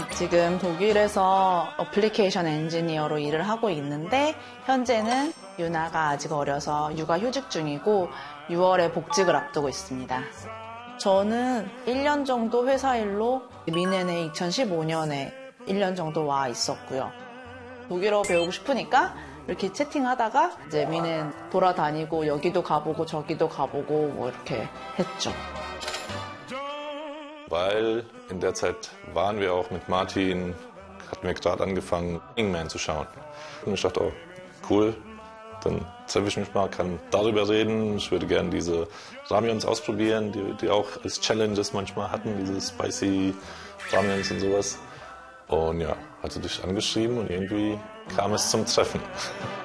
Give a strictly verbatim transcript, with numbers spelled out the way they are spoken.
지금 독일에서 어플리케이션 엔지니어로 일을 하고 있는데 현재는 유나가 아직 어려서 육아휴직 중이고 유월에 복직을 앞두고 있습니다. 저는 일 년 정도 회사 일로 미넨에 이천십오 년에 일 년 정도 와 있었고요. 독일어 배우고 싶으니까 이렇게 채팅하다가 이제 미넨 돌아다니고 여기도 가보고 저기도 가보고 뭐 이렇게 했죠. Weil in der Zeit waren wir auch mit Martin, hatten wir gerade angefangen, Burning Man zu schauen. Und ich dachte, oh, cool, dann treffe ich mich mal, kann darüber reden. Ich würde gerne diese Ramyons ausprobieren, die, die auch als Challenges manchmal hatten, diese spicy Ramyons und sowas. Und ja, hatte dich angeschrieben und irgendwie kam es zum Treffen.